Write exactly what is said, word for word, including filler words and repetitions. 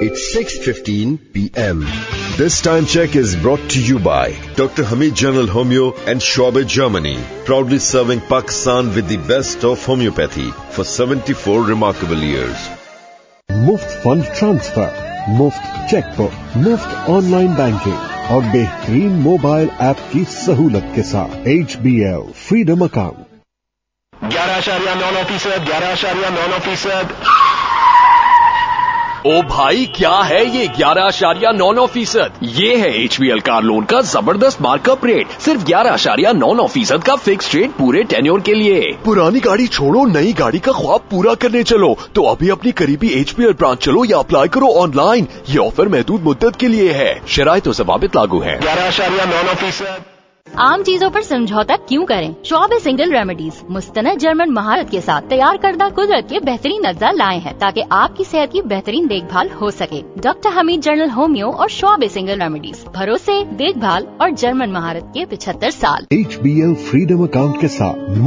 It's six fifteen p m This time check is brought to you by Doctor Hamid General Homeo and Schwabe, Germany, proudly serving Pakistan with the best of homeopathy for seventy-four remarkable years. मुफ्त fund transfer, मुफ्त chequebook, मुफ्त online banking और बेहतरीन mobile app की सहूलत के साथ H B L freedom account. ग्यारह आशारिया नौ फीसद ग्यारह आशारिया नौ फीसद ओ भाई, क्या है ये ग्यारह आशारिया नौ नौ फीसद? ये है H B L car loan का जबरदस्त मार्कअप रेट, सिर्फ ग्यारह आशारिया नौ नौ फीसद का फिक्स रेट पूरे टेन्योर के लिए। पुरानी गाड़ी छोड़ो, नई गाड़ी का ख्वाब पूरा करने चलो तो अभी अपनी करीबी एच बी एल ब्रांच चलो या अप्लाई करो ऑनलाइन। ये ऑफर महदूद मुद्दत के लिए है, शराइत और ज़वाबित लागू है। ग्यारह आशारिया नौ नौ फीसद आम चीजों पर समझौता क्यों करें? श्वाबे सिंगल रेमेडीज मुस्तनद जर्मन महारत के साथ तैयार करदा कुदरत के बेहतरीन अज्जा लाए हैं ताकि आपकी सेहत की बेहतरीन देखभाल हो सके। डॉक्टर हमीद जनरल होमियो और श्वाबे सिंगल रेमेडीज, भरोसे, देखभाल और जर्मन महारत के पिछहत्तर साल। H B L freedom account के साथ